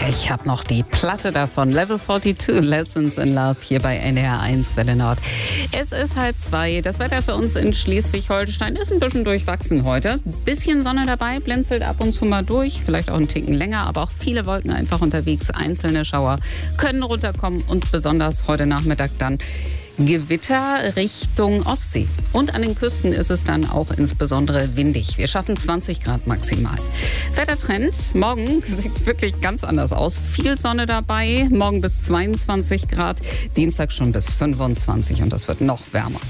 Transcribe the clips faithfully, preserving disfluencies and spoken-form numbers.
Ich habe noch die Platte davon. Level zweiundvierzig, Lessons in Love, hier bei N D R eins Welle Nord. Es ist halb zwei. Das Wetter für uns in Schleswig-Holstein ist ein bisschen durchwachsen heute. Bisschen Sonne dabei, blinzelt ab und zu mal durch. Vielleicht auch einen Ticken länger, aber auch viele Wolken einfach unterwegs. Einzelne Schauer können runterkommen und besonders heute Nachmittag dann Gewitter Richtung Ostsee. Und an den Küsten ist es dann auch insbesondere windig. Wir schaffen zwanzig Grad maximal. Wettertrend, morgen sieht wirklich ganz anders aus. Viel Sonne dabei, morgen bis zweiundzwanzig Grad, Dienstag schon bis fünfundzwanzig und das wird noch wärmer.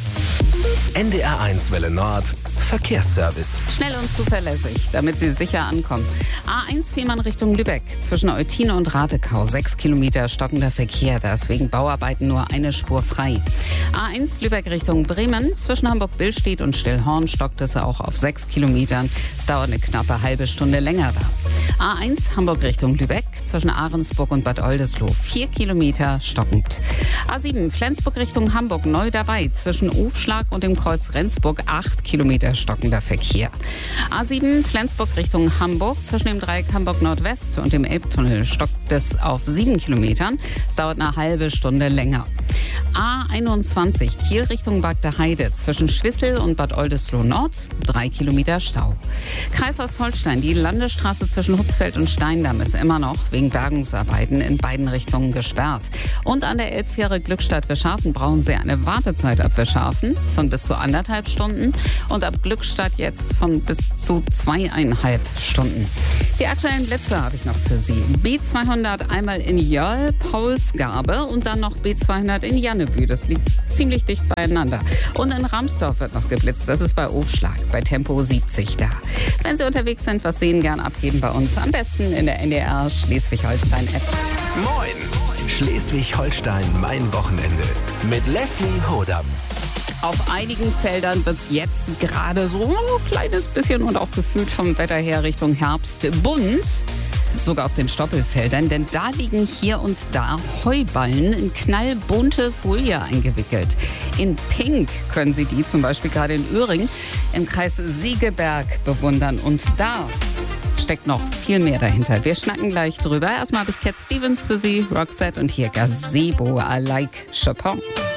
N D R eins Welle Nord Verkehrsservice. Schnell und zuverlässig, damit Sie sicher ankommen. A eins Fehmarn Richtung Lübeck, zwischen Eutin und Ratekau, sechs Kilometer stockender Verkehr, deswegen Bauarbeiten nur eine Spur frei. A eins Lübeck Richtung Bremen, zwischen Hamburg-Billstedt und Stillhorn stockt es auch auf sechs Kilometern. Es dauert eine knappe halbe Stunde länger da. A eins Hamburg Richtung Lübeck, zwischen Ahrensburg und Bad Oldesloe, vier Kilometer stockend. A sieben Flensburg Richtung Hamburg, neu dabei, zwischen Ufschlag und dem Kreuz Rendsburg, acht Kilometer stockender Verkehr. A sieben Flensburg Richtung Hamburg, zwischen dem Dreieck Hamburg Nordwest und dem Elbtunnel stockt es auf sieben Kilometern. Es dauert eine halbe Stunde länger. A einundzwanzig Kiel Richtung Bagde Heide, zwischen Schwissel und Bad Oldesloe Nord, drei Kilometer Stau. Kreis Ostholstein, die Landesstraße zwischen Hutzfeld und Steindamm ist immer noch wegen Bergungsarbeiten in beiden Richtungen gesperrt. Und an der Elbfähre Glückstadt-Wischhafen brauchen Sie eine Wartezeit ab Wischhafen von bis zu anderthalb Stunden und ab Glückstadt jetzt von bis zu zweieinhalb Stunden. Die aktuellen Blitze habe ich noch für Sie. B zweihundert einmal in Jöll, Paulsgabe und dann noch B zweihundert in Jannebü. Das liegt ziemlich dicht beieinander. Und in Ramsdorf wird noch geblitzt. Das ist bei Aufschlag, bei Tempo siebzig da. Wenn Sie unterwegs sind, was sehen, gern abgeben bei uns. Am besten in der N D R Schleswig-Holstein-App. Moin! Schleswig-Holstein, mein Wochenende. Mit Leslie Hodam. Auf einigen Feldern wird es jetzt gerade so ein kleines bisschen und auch gefühlt vom Wetter her Richtung Herbst bunt. Sogar auf den Stoppelfeldern, denn da liegen hier und da Heuballen in knallbunte Folie eingewickelt. In Pink können Sie die zum Beispiel gerade in Öhring im Kreis Segeberg bewundern. Und da steckt noch viel mehr dahinter. Wir schnacken gleich drüber. Erstmal habe ich Cat Stevens für Sie, Roxette und hier Gazebo, I Like Chopin.